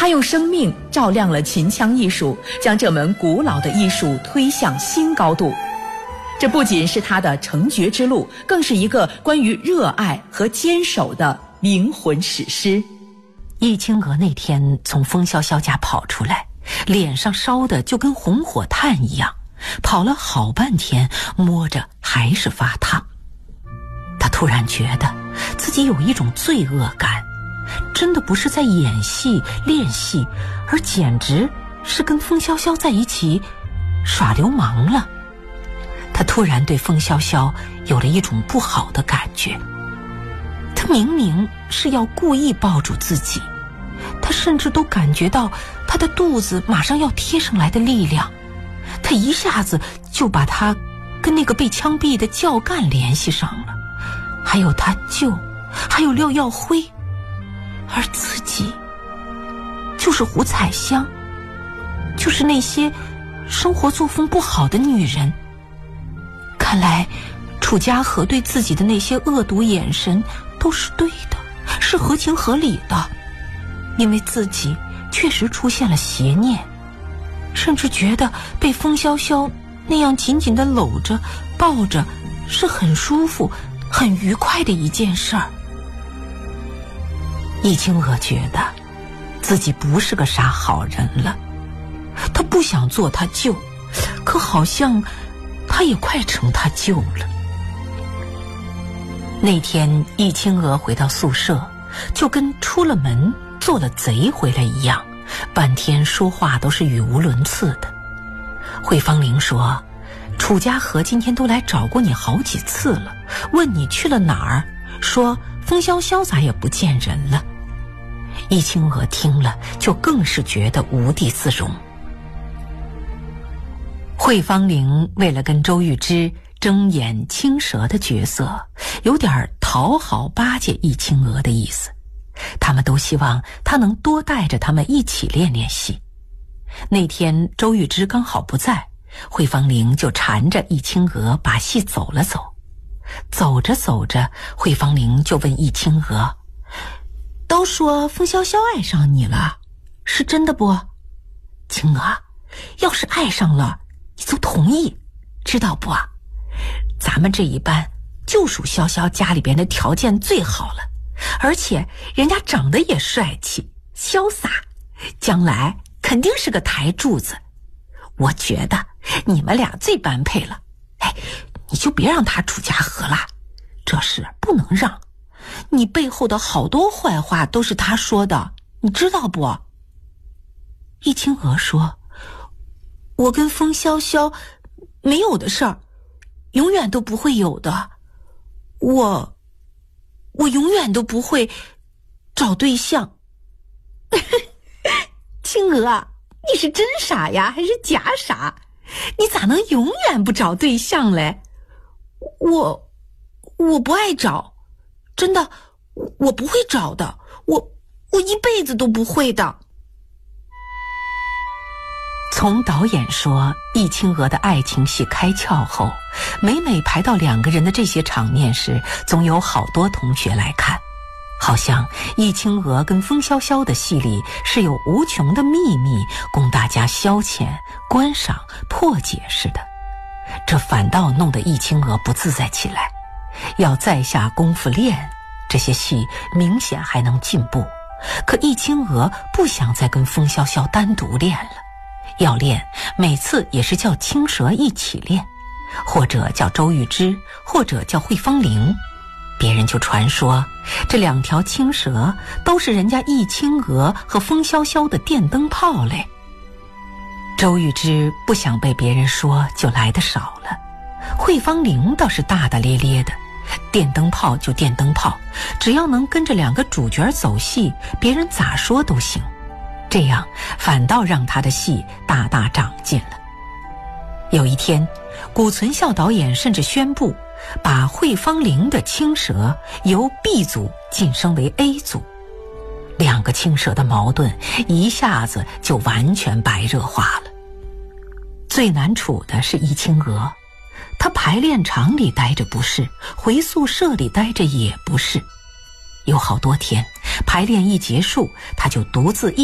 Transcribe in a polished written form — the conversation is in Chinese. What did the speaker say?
他用生命照亮了秦腔艺术，将这门古老的艺术推向新高度。这不仅是他的成绝之路，更是一个关于热爱和坚守的灵魂史诗。 易清娥那天从风萧萧家跑出来，脸上烧的就跟红火炭一样，跑了好半天，摸着还是发烫。他突然觉得自己有一种罪恶感，真的不是在演戏练戏，而简直是跟风萧萧在一起耍流氓了。他突然对风萧萧有了一种不好的感觉，他明明是要故意抱住自己，他甚至都感觉到他的肚子马上要贴上来的力量，他一下子就把他跟那个被枪毙的教干联系上了，还有他舅，还有廖耀辉，而自己就是胡彩香，就是那些生活作风不好的女人。看来楚家和对自己的那些恶毒眼神都是对的，是合情合理的，因为自己确实出现了邪念，甚至觉得被风萧萧那样紧紧地搂着抱着是很舒服很愉快的一件事儿。易清娥觉得自己不是个啥好人了，她不想做他舅，可好像他也快成他舅了。那天易清娥回到宿舍，就跟出了门做了贼回来一样，半天说话都是语无伦次的。惠芳玲说，楚家和今天都来找过你好几次了，问你去了哪儿，说风萧萧咋也不见人了。易清娥听了就更是觉得无地自容。惠芳玲为了跟周玉芝争演青蛇的角色，有点讨好巴结易清娥的意思，他们都希望她能多带着他们一起练练戏。那天周玉芝刚好不在，惠芳玲就缠着易清娥把戏走了走。走着走着，惠芳玲就问易清娥，都说风萧萧爱上你了，是真的不？清娥，要是爱上了你就同意，知道不？咱们这一班就属萧萧家里边的条件最好了，而且人家长得也帅气潇洒，将来肯定是个台柱子。我觉得你们俩最般配了。哎，你就别让他楚家和了，这事不能让。你背后的好多坏话都是他说的，你知道不？易清娥说，我跟风萧萧没有的事儿，永远都不会有的。我永远都不会找对象。清娥，你是真傻呀，还是假傻？你咋能永远不找对象嘞？我不爱找，真的，我不会找的，我一辈子都不会的。从导演说易清娥的爱情戏开窍后，每排到两个人的这些场面时，总有好多同学来看，好像易清娥跟风萧萧的戏里是有无穷的秘密供大家消遣、观赏、破解似的。这反倒弄得易清娥不自在起来，要再下功夫练，这些戏明显还能进步，可易清娥不想再跟风萧萧单独练了，要练每次也是叫青蛇一起练，或者叫周玉芝，或者叫惠芳玲。别人就传说这两条青蛇都是人家易清娥和风萧萧的电灯泡嘞。周玉芝不想被别人说，就来得少了。惠芳玲倒是大大咧咧的，电灯泡就电灯泡，只要能跟着两个主角走戏，别人咋说都行。这样反倒让他的戏大大长进了。有一天，谷存孝导演甚至宣布把惠芳玲的青蛇由 B 组晋升为 A 组，两个青蛇的矛盾一下子就完全白热化了。最难处的是易清娥，她排练场里待着不是，回宿舍里待着也不是。有好多天排练一结束，她就独自